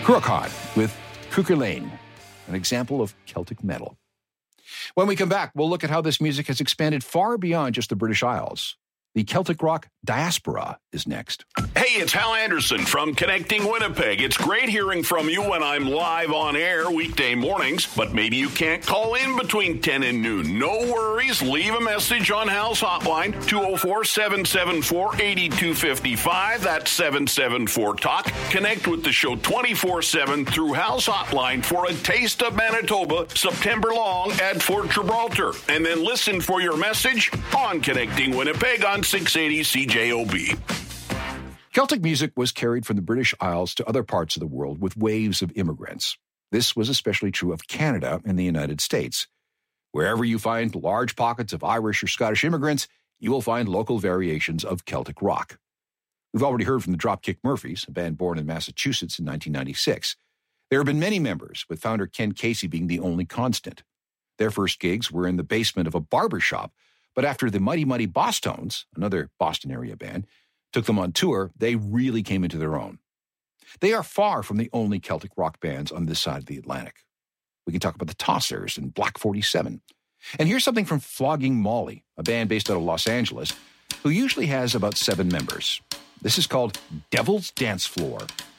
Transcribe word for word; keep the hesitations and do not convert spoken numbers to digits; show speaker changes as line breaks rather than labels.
Cruachan with Cuchulainn Lane, an example of Celtic metal. When we come back, we'll look at how this music has expanded far beyond just the British Isles. The Celtic rock diaspora is next.
Hey, it's Hal Anderson from Connecting Winnipeg. It's great hearing from you when I'm live on air weekday mornings, but maybe you can't call in between ten and noon. No worries. Leave a message on Hal's hotline, two oh four, seven seven four, eight two five five. That's seven seven four talk. Connect with the show twenty-four seven through Hal's hotline for a taste of Manitoba September long at Fort Gibraltar. And then listen for your message on Connecting Winnipeg on six eighty C J O B.
Celtic music was carried from the British Isles to other parts of the world with waves of immigrants. This was especially true of Canada and the United States. Wherever you find large pockets of Irish or Scottish immigrants, you will find local variations of Celtic rock. We've already heard from the Dropkick Murphys, a band born in Massachusetts in nineteen ninety-six. There have been many members, with founder Ken Casey being the only constant. Their first gigs were in the basement of a barber shop, but after the Mighty Mighty Bosstones, another Boston area band, took them on tour, they really came into their own. They are far from the only Celtic rock bands on this side of the Atlantic. We can talk about the Tossers and Black forty-seven. And here's something from Flogging Molly, a band based out of Los Angeles, who usually has about seven members. This is called Devil's Dance Floor.